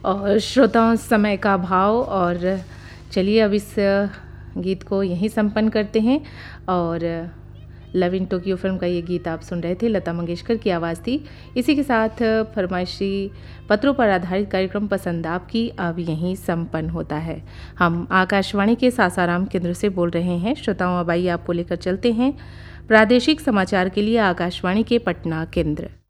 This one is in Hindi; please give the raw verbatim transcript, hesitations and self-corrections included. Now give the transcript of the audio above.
और श्रोताओं समय का भाव, और चलिए अब इस गीत को यहीं संपन्न करते हैं। और लव इन टोक्यो फिल्म का ये गीत आप सुन रहे थे, लता मंगेशकर की आवाज़ थी। इसी के साथ फरमाइशी पत्रों पर आधारित कार्यक्रम पसंद आपकी अब यहीं संपन्न होता है। हम आकाशवाणी के सासाराम केंद्र से बोल रहे हैं। श्रोताओं अब आइए आपको लेकर चलते हैं प्रादेशिक समाचार के लिए आकाशवाणी के पटना केंद्र।